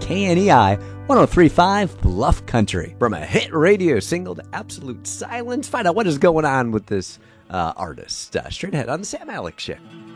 KNEI 103.5 Bluff Country. From a hit radio single to absolute silence, find out what is going on with this artist. Straight ahead on the Sam Alex Show.